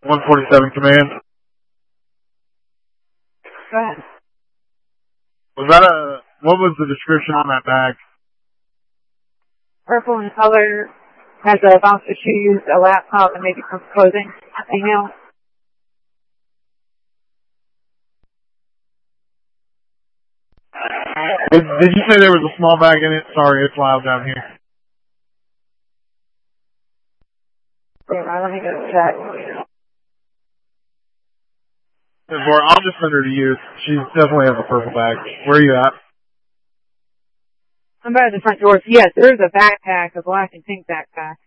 147 Command. Go ahead. What was the description on that bag? Purple in color, has a box of shoes, a laptop, and maybe some clothing. Female. Did you say there was a small bag in it? Sorry, it's loud down here. Yeah, let me go check. I'll just send her to you. She definitely has a purple bag. Where are you at? I'm by the front door. Yes, there's a backpack, a black and pink backpack.